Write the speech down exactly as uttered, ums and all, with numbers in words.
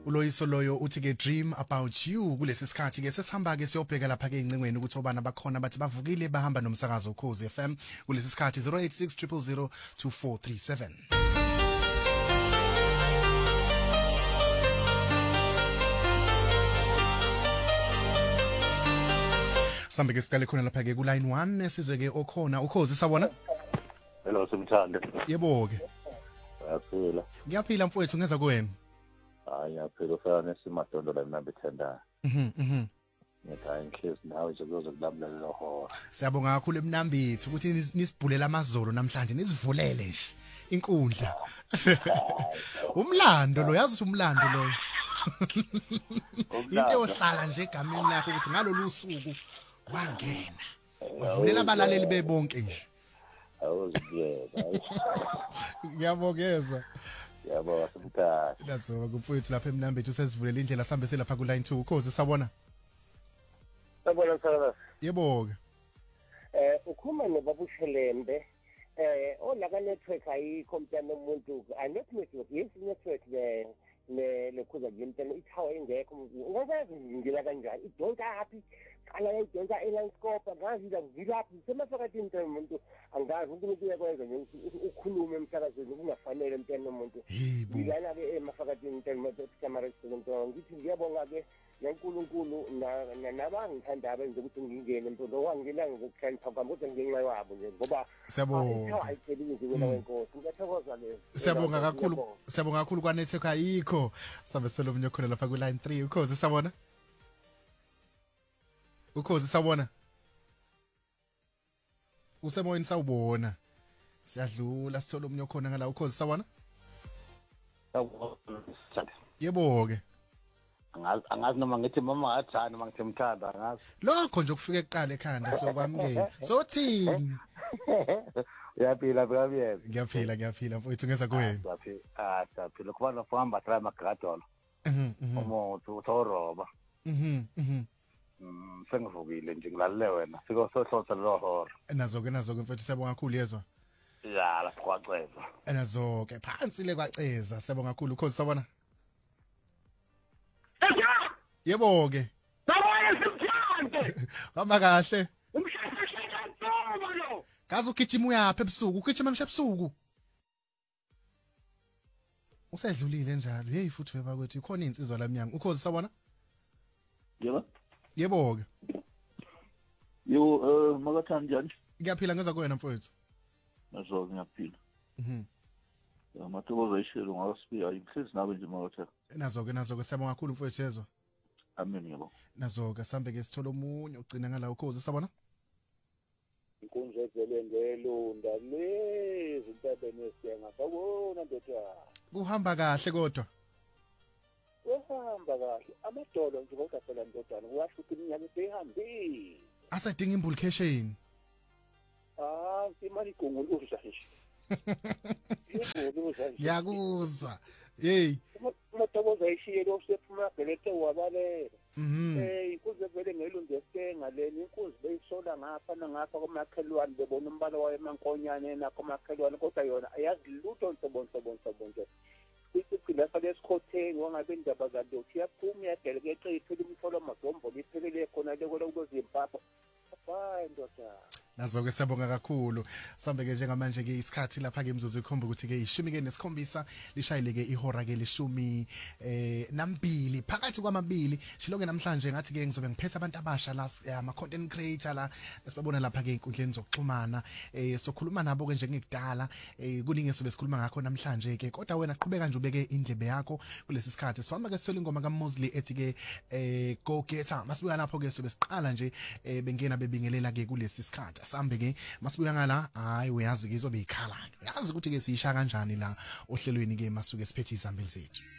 uloyiso loyo uthi ke dream about you kulesi sikhathi ke sesihamba ke siyobheka lapha ke incengweni ukuthi obana bakhona bathi bavukile bahamba nomsakazo Ukhozi F M kulesi sikhathi zero eight six zero zero zero two four three seven. Sambe ke siqale khona lapha ke ku line one sizwe ke okhona Ukhozi sawona. Hello Simthande. Yebo ke. Ayaphila. Ngiyaphila mfowethu ngeza kuwena. Hayi ngiyaphila ufana nesimadondo la mina bethanda. Mhm mhm. Ngitha inhliziyo nawe nje kuzokulamula lo hora. Siyabonga kakhulu emnambithi ukuthi nisibhulela amazolo namhlanje nisivulele nje inkundla. Umlando lo yazi umlando lo. Into yohlala nje egameni lakho ukuthi ngalolu suku wangena. Wavulela abalaleli bebonke nje. Awuziyeka. Ngiyabongeza. Yabo Simthande. Nazo kumfowethu lapha emnambithi usesivulela indlela sambe selapha ku line two Ukhozi sabona. Sabona sana. Yebo ke. Eh ukhuluma noBabushelembe eh olaka network ayikho mntana umuntu anethi network yes network le le lekhuza ngimntana ithawa ingekho ngazazi ngila kanjani idonta happy qala idonta elandscope ngazi la ngilaphi semasakathi mntana umuntu angazi ukuthi uyakwenza nje ukhulume emsakazweni kungafanele mntana umuntu ngilana ke emasakathi mntana umuntu camera student ngithi ngiyabonga ke yankulunkulu na nabangithanda abenze ukuthi ngingene mntu lo wangena ngokukhanipha kwami kodwa ngenxa yabo nje ngoba siyabonga ayisebenzi wena wenkosi ngiyathokoza le siyabonga kakhulu siyabonga kakhulu kwa network ayikho sabe selomnye khona lapha ku line three Ukhozi sabona Ukhozi sabona usemoyeni sawubona siyadlula sithola umnye khona ngala Ukhozi sabona yebo ke angazi angazi noma ngithi mama ngathani noma ngithi mthanda angazi lokho nje kufika eqala ekhanda sokwamukela sothini uyaphila phela ngiyaphila ngiyaphila mfowethu ngeza kuwena uyaphila ah siyaphila kuba nofamba tra magadolo mhm mhm umuntu uthoroba mhm mhm mm sengivukile nje ngilalele wena siko sohlotha lo hora nazo ke nazo ke mfowethu siyabonga kakhulu yezwa ya lapho kwaceza nazo ke phansi le kwaceza siyabonga kakhulu Ukhozi sabona yebo ke sabona Simthande hamba kahle umshayisha kantoba lo kaze ugijima uyapha ebusuku ugijima emsha ebusuku usedlulile njalo hey futhi beba kwethu ikhona insizwa lamnyango Ukhozi sabona yebo yebo ke yo eh makathani njani ngiyaphila ngeza kuwena mfowethu nazo ngiyaphila mhm amathokozo ayishilo ngawasibiya imhlizi nawe nje makathani nazo ke nazo ke siyabonga kakhulu mfowethu yezwa amen yebo nazo ke sambe ke sithola umunye ugcina ngala Ukhozi sabona inkonzo ezele ngelunda lezi intabeni esiyenga sawona ndoda kuhamba kahle kodwa uhamba kahle amadolo nje kodwa phela ndodana uyasho ukuthi iminyaka isehambile asadinga imbulication ah imali igongoluza nje igongoluza nje yakuzwa hey umatokoza ayishiye lo sephuma belete wabalela mhm eh kuze vele ngelunde esenga leni inkunzi beyisola ngapha nangapha komakhelwane bebona umbala wayo emankonyane nakho makhelwane kodwa yona ayazi lutho nsobo nsobo nsobo nje isiphila sale sikhotheni wangabe indaba zalo siyaphuma yadelegate iphela umtholo mazombo liphelele khona lekho lokuzimpapha hayi ndoda nazo ke siyabonga kakhulu sambe ke njengamanje ke isikhathi lapha ke imzuzu ikhomba ukuthi ke ishumi ke nesikhombisa lishayile ke ihora ke lishumi eh nambili phakathi kwamabili shilo ke namhlanje ngathi ke ngizobe ngiphethe abantu abasha la ama content creator la esibabona lapha ke inkundleni zokuxhumana eh sokhuluma nabo ke njengekudala eh kuningi sobe sikhuluma ngakho namhlanje ke kodwa wena qhubeka nje ubeke indlebe yakho kulesi sikhathi sohamba ke sithola ingoma kaMosley ethi ke eh go getter masibuya lapho ke sobe siqala nje eh bengena bebingelela ke kulesi sikhathi sambe ke masibuya ngala hayi uyazi ke izobe ikhala uyazi ukuthi ke siyisha kanjani la ohlelweni ke masuke siphethe izambili zethu.